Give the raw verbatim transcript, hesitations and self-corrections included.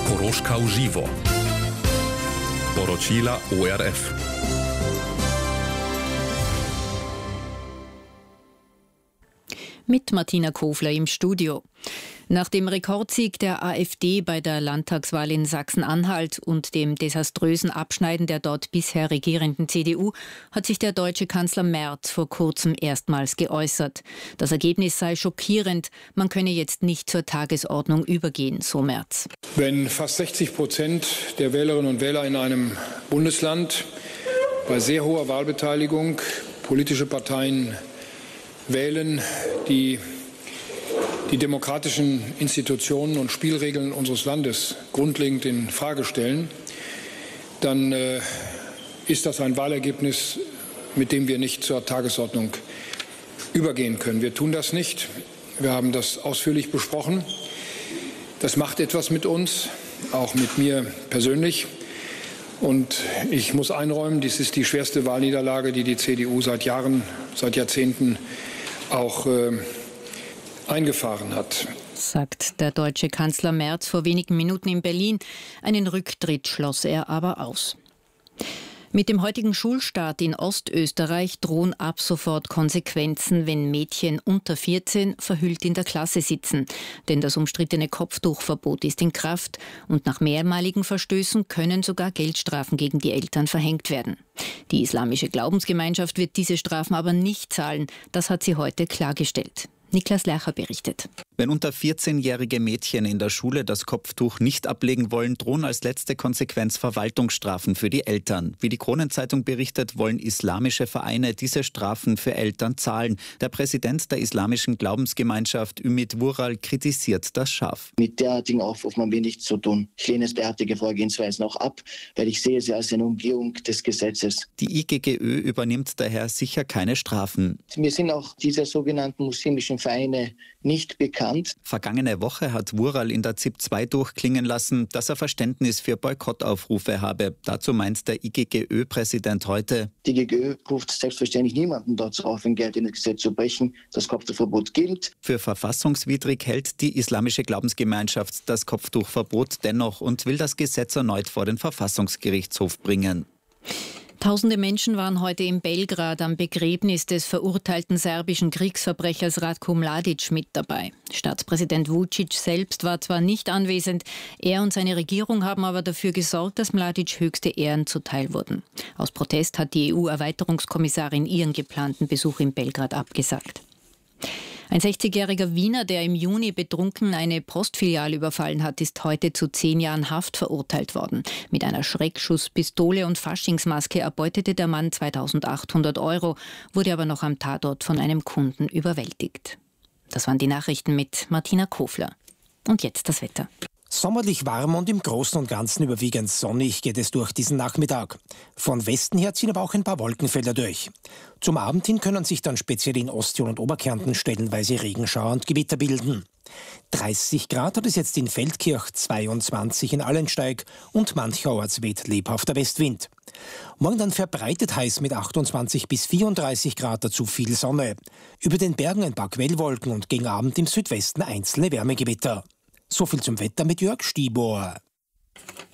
Koroška uživo. Poročila O R F. Mit Martina Kofler im Studio. Nach dem Rekordsieg der AfD bei der Landtagswahl in Sachsen-Anhalt und dem desaströsen Abschneiden der dort bisher regierenden C D U hat sich der deutsche Kanzler Merz vor kurzem erstmals geäußert. Das Ergebnis sei schockierend, man könne jetzt nicht zur Tagesordnung übergehen, so Merz. Wenn fast sechzig Prozent der Wählerinnen und Wähler in einem Bundesland bei sehr hoher Wahlbeteiligung politische Parteien wählen, die die demokratischen Institutionen und Spielregeln unseres Landes grundlegend in Frage stellen, dann äh, ist das ein Wahlergebnis, mit dem wir nicht zur Tagesordnung übergehen können. Wir tun das nicht. Wir haben das ausführlich besprochen. Das macht etwas mit uns, auch mit mir persönlich. Und ich muss einräumen, dies ist die schwerste Wahlniederlage, die die C D U seit Jahren, seit Jahrzehnten auch äh, eingefahren hat, sagt der deutsche Kanzler Merz vor wenigen Minuten in Berlin. Einen Rücktritt schloss er aber aus. Mit dem heutigen Schulstart in Ostösterreich drohen ab sofort Konsequenzen, wenn Mädchen unter vierzehn verhüllt in der Klasse sitzen. Denn das umstrittene Kopftuchverbot ist in Kraft und nach mehrmaligen Verstößen können sogar Geldstrafen gegen die Eltern verhängt werden. Die islamische Glaubensgemeinschaft wird diese Strafen aber nicht zahlen. Das hat sie heute klargestellt. Niklas Lercher berichtet. Wenn unter vierzehnjährige Mädchen in der Schule das Kopftuch nicht ablegen wollen, drohen als letzte Konsequenz Verwaltungsstrafen für die Eltern. Wie die Kronenzeitung berichtet, wollen islamische Vereine diese Strafen für Eltern zahlen. Der Präsident der islamischen Glaubensgemeinschaft, Ümit Vural, kritisiert das scharf. Mit derartigen Aufrufen haben wir nichts zu tun. Ich lehne es derartige Vorgehensweisen auch ab, weil ich sehe sie als eine Umgehung des Gesetzes. Die I G G Ö übernimmt daher sicher keine Strafen. Mir sind auch diese sogenannten muslimischen Vereine nicht bekannt. Vergangene Woche hat Vural in der Z I P zwei durchklingen lassen, dass er Verständnis für Boykottaufrufe habe. Dazu meint der I G G Ö-Präsident heute: Die I G G Ö ruft selbstverständlich niemanden dazu auf, ein geltendes Gesetz zu brechen. Das Kopftuchverbot gilt. Für verfassungswidrig hält die islamische Glaubensgemeinschaft das Kopftuchverbot dennoch und will das Gesetz erneut vor den Verfassungsgerichtshof bringen. Tausende Menschen waren heute in Belgrad am Begräbnis des verurteilten serbischen Kriegsverbrechers Ratko Mladic mit dabei. Staatspräsident Vučić selbst war zwar nicht anwesend, er und seine Regierung haben aber dafür gesorgt, dass Mladic höchste Ehren zuteil wurden. Aus Protest hat die E U-Erweiterungskommissarin ihren geplanten Besuch in Belgrad abgesagt. Ein sechzigjähriger Wiener, der im Juni betrunken eine Postfiliale überfallen hat, ist heute zu zehn Jahren Haft verurteilt worden. Mit einer Schreckschusspistole und Faschingsmaske erbeutete der Mann zweitausendachthundert Euro, wurde aber noch am Tatort von einem Kunden überwältigt. Das waren die Nachrichten mit Martina Kofler. Und jetzt das Wetter. Sommerlich warm und im Großen und Ganzen überwiegend sonnig geht es durch diesen Nachmittag. Von Westen her ziehen aber auch ein paar Wolkenfelder durch. Zum Abend hin können sich dann speziell in Osttirol und Oberkärnten stellenweise Regenschauer und Gewitter bilden. dreißig Grad hat es jetzt in Feldkirch, zweiundzwanzig in Allensteig und mancherorts weht lebhafter Westwind. Morgen dann verbreitet heiß mit achtundzwanzig bis vierunddreißig Grad, dazu viel Sonne. Über den Bergen ein paar Quellwolken und gegen Abend im Südwesten einzelne Wärmegewitter. So viel zum Wetter mit Jörg Stibor.